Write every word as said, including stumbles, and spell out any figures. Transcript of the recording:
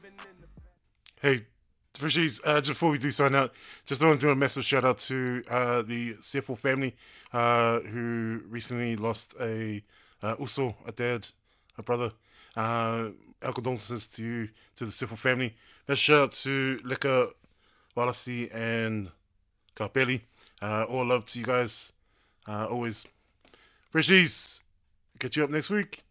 Hey, Fishies, uh, just before we do sign out, just want to do a massive shout out to uh, the Sefo family uh, who recently lost a uh, uso, a dad, a brother. Uh, our condolences to you, to the Sefo family. Massive shout out to Leka, Walasi, and Kapeli. Uh, all love to you guys, uh, always. Fishies, catch you up next week.